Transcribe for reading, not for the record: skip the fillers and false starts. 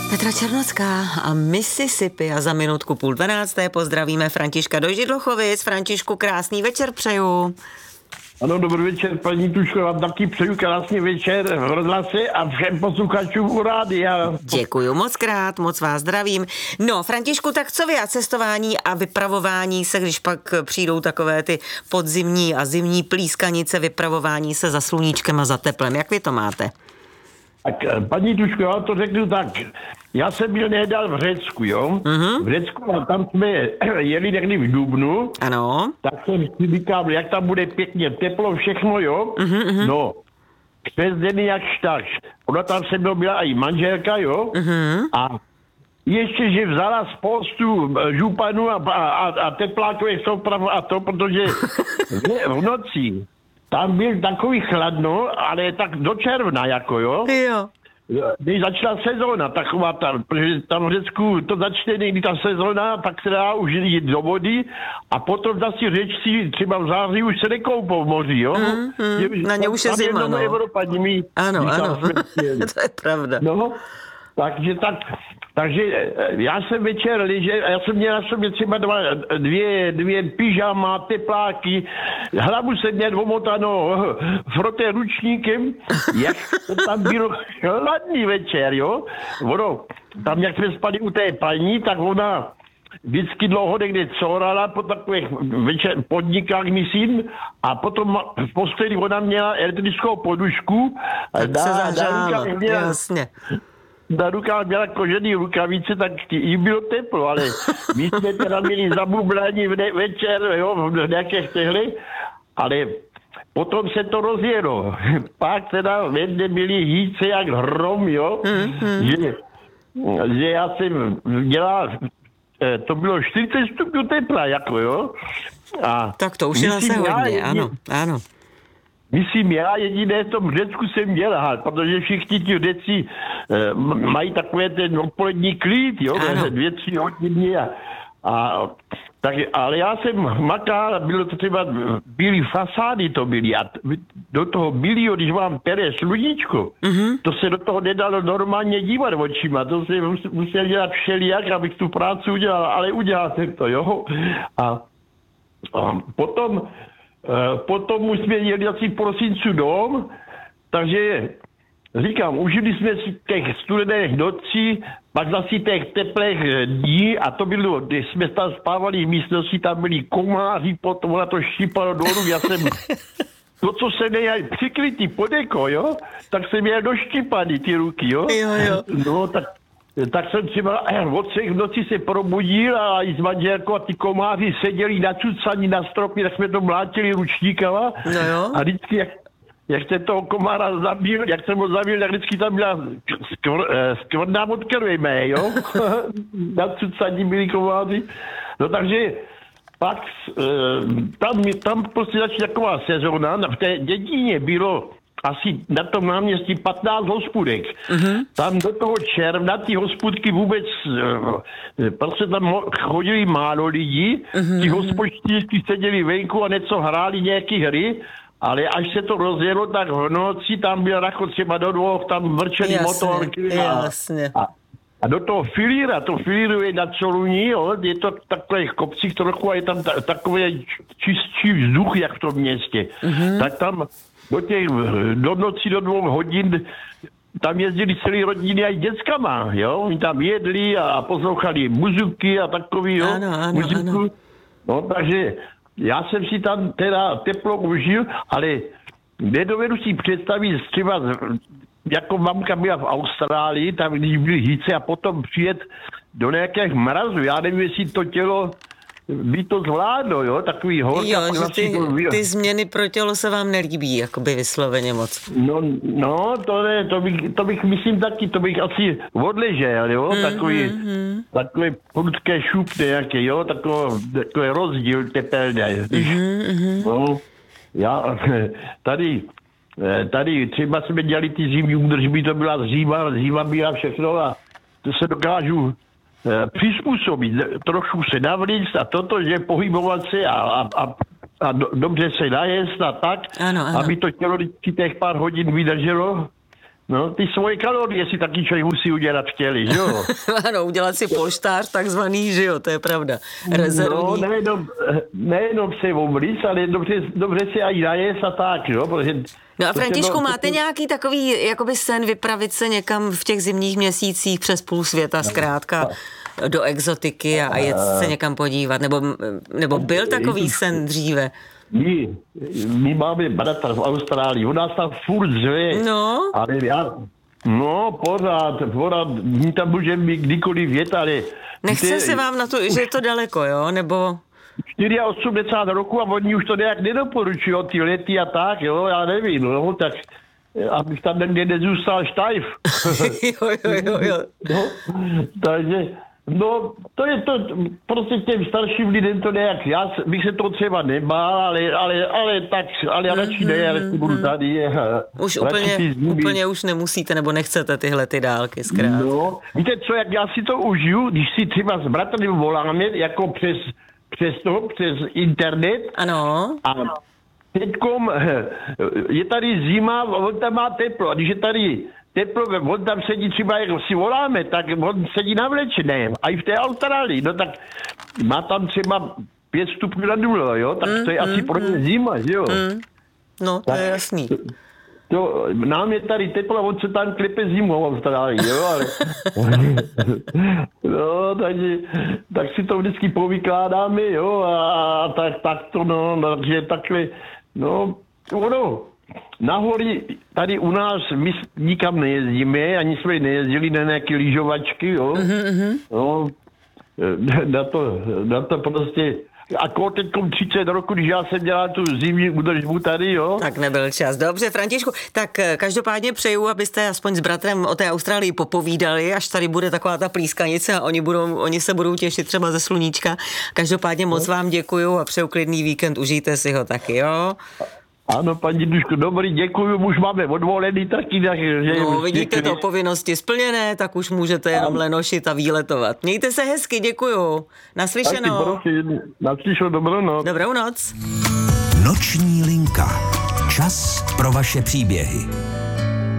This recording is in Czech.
Petra Černocká a Mississippi a za minutku 11:30 pozdravíme Františka do Židlochovic. Františku, krásný večer přeju. Ano, dobrý večer, paní Tuško, vám taky přeju krásný večer v rozhlase a všem posluchačům u rádia. Děkuju moc krát, moc vás zdravím. No, Františku, tak co vy a cestování a vypravování se, když pak přijdou takové ty podzimní a zimní plískanice, vypravování se za sluníčkem a za teplem, jak vy to máte? Tak, paní Tuško, já to řeknu tak. Já jsem byl nedal v Řecku, jo? V Řecku a tam jsme jeli někdy v dubnu. Ano. Tak jsem si říkal, jak tam bude pěkně teplo, všechno, jo? No, přes den jakž tak. Ona tam se mnou byla i manželka, jo? A ještě, že vzala spoustu županů a teplákových souprav a to, protože v noci tam byl takový chladno, ale tak do června, jako jo. Jo. Když začala sezóna, taková tam, protože tam v Řecku to začne někdy ta sezóna, tak se dá už jít do vody a potom zase Řečci třeba v září už se nekoupou v moři, jo. Na ně už je zima, no. Evropa, ano, to je pravda. No, takže já jsem večer liže, já jsem měl na sobě třeba dvě pyžama, tepláky, hlavu jsem měl omotanou froté ručníkem, jak to tam bylo chladný večer, jo. Ono, tam jak jsme spali u té paní, tak ona vždycky dlouho někde courala po takových podnikách, myslím, a potom v posteli ona měla elektrickou podušku. Tak se zahřála, jasně. Na rukách měla kožený rukavice, tak jí bylo teplo, ale my jsme teda měli zabublání večer, jo, v nějakých těchto, ale potom se to rozjelo. Pak teda vedle byly hýce jak hrom, jo, že já jsem dělal, to bylo 40 stupňů tepla, jako jo. A tak to už je zase hodně, ano. Myslím, já jediné v tom Řecku jsem dělal, protože všichni ti Řeci mají takové ten odpolední klid, jo, 2-3 hodiny ale já jsem makal, bylo to třeba, byly fasády to byly a do toho bílého, když vám pere sluníčko, to se do toho nedalo normálně dívat očima, to se musel dělat všelijak, abych tu práci udělal, ale udělal jsem to, jo. A potom už jsme jeli asi v prosincu dom, takže říkám, užili jsme si těch studených nocí, pak zase těch teplých dní a to bylo, když jsme tam spávali v místnosti, tam byli komáři, potom ona to štípalo dolů, já jsem, to, co se měl přikrytý podeko, jo, tak jsem měl doštípaný ty ruky, jo. Jo. No, tak jsem třeba od 3 v noci se probudil a i s manželkou a ty komáři seděli nacucaní na stropě, tak jsme to mlátili ručníkama. No jo. A vždycky, jak jsem toho komára zabil, jak jsem ho zabil, tak vždycky tam byla skvrná od krve mé, jo. Nacucaní byli komáři. No takže pak tam prostě začala taková sezóna, v té dědině bylo asi na tom náměstí 15 hospůdek. Tam do toho června ty hospůdky vůbec, prostě tam chodili málo lidí, ty hospodští seděli venku a něco hráli nějaký hry, ale až se to rozjelo, tak v noci tam byl rachot třeba do 2, tam vrčeli motorky. Jasně. A do toho filíra, to filíruje na Čoluní, jo, je to takových kopcích trochu a je tam takový čistší vzduch, jak v tom městě. Tak tam do noci do 2 hodin tam jezdili celý rodiny i dětskama, jo. Oni tam jedli a poslouchali muziky a takový, jo. Ano. No, takže já jsem si tam teda teplo užil, ale nedovedu si představit třeba, jako mamka byla v Austrálii, tam když byly hýce a potom přijet do nějakých mrazů. Já nevím, jestli to tělo by to zvládlo, jo, takový horka. Jo, že ty změny pro tělo se vám nelíbí, jakoby vysloveně moc. No, to bych myslím taky, to bych asi odležel, jo, takový prudké šup nějaký, jo, takový rozdíl tepelný. No, já tady třeba jsme dělali ty zimní údržby, to byla zima byla všechno a to se dokážu přizpůsobit, trošku se navlíct a toto, že pohybovat se a dobře se najést a tak, ano. aby to tělo těch pár hodin vydrželo. No, ty svoje kalorie si taky člověk musí udělat v těli, že jo? Ano, udělat si polštář takzvaný, že jo, to je pravda. Rezervní. No, nejenom se omlíc, ale dobře se aj najést a tak, jo? Protože, no a Františku, máte nějaký takový jakoby sen vypravit se někam v těch zimních měsících přes půl světa zkrátka do exotiky a jet se někam podívat? Nebo byl takový sen dříve? My máme bratra v Austrálii, on nás tam furt zve. No. Ale pořád, my tam můžeme být kdykoliv jet, ale... Nechce se vám na to, že je to daleko, jo, nebo... 84 roku a oni už to nějak nedoporučují, ty lety a tak, jo, já nevím, no, tak... Abych tam někde nezůstal štajf. jo. No, takže... No, to je to, prostě těm starším lidem to nějak, já bych se to třeba nebál, ale já radši ne, ale budu tady. Už úplně už nemusíte, nebo nechcete tyhle ty dálky zkrátka. No, víte co, jak já si to užiju, když si třeba s bratrem voláme, jako přes internet. Ano. A teďkom je tady zima, on tam má teplo, a když je tady teplo, on tam sedí třeba, jak si voláme, tak on sedí navlečeném. A i v té Austrálii, no tak má tam třeba 5 stupňů na nulu, jo? Tak to je asi pro ně zima, že jo? No, to je jasný. To, nám je tady teplo a on se tam klepe zimou v Austrálii, jo? Ale... no, tak si to vždycky povykládáme, jo? A tak to, no, takže takhle, no, ono... Na hory tady u nás my nikam nejezdíme, ani jsme nejezdili na nějaké lyžovačky, jo. No, na to prostě, jako teďkom 30 roku, když já jsem dělal tu zimní údržbu tady, jo. Tak nebyl čas. Dobře, Františku, tak každopádně přeju, abyste aspoň s bratrem o té Austrálii popovídali, až tady bude taková ta plískanice a oni se budou těšit třeba ze sluníčka. Každopádně moc vám děkuju a přeju klidný víkend, užijte si ho taky, jo. Ano, paní Duško, dobrý, děkuju, už máme odvolený taky. Takže... No, vidíte to, povinnosti splněné, tak už můžete jenom lenošit a výletovat. Mějte se hezky, děkuju. Naslyšenou. Naslyšenou, dobrou noc. Dobrou noc. Noční linka. Čas pro vaše příběhy.